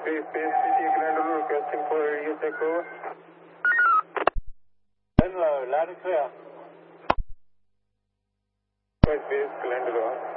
Space City Commander requesting for area takeover. Loud and clear. Space Commander.